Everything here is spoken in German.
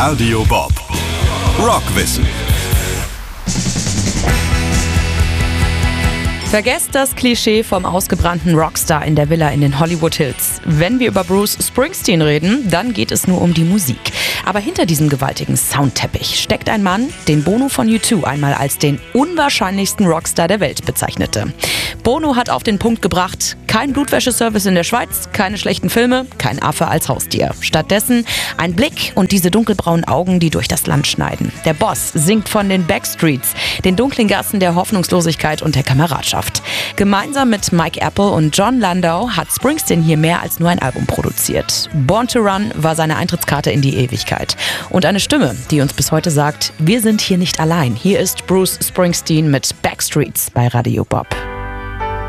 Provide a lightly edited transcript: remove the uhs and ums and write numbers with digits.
Radio Bob. Rockwissen. Vergesst das Klischee vom ausgebrannten Rockstar in der Villa in den Hollywood Hills. Wenn wir über Bruce Springsteen reden, dann geht es nur um die Musik. Aber hinter diesem gewaltigen Soundteppich steckt ein Mann, den Bono von U2 einmal als den unwahrscheinlichsten Rockstar der Welt bezeichnete. Bono hat auf den Punkt gebracht: kein Blutwäscheservice in der Schweiz, keine schlechten Filme, kein Affe als Haustier. Stattdessen ein Blick und diese dunkelbraunen Augen, die durch das Land schneiden. Der Boss singt von den Backstreets, den dunklen Gassen der Hoffnungslosigkeit und der Kameradschaft. Gemeinsam mit Mike Apple und Jon Landau hat Springsteen hier mehr als nur ein Album produziert. Born to Run war seine Eintrittskarte in die Ewigkeit. Und eine Stimme, die uns bis heute sagt: wir sind hier nicht allein. Hier ist Bruce Springsteen mit Backstreets bei Radio Bob.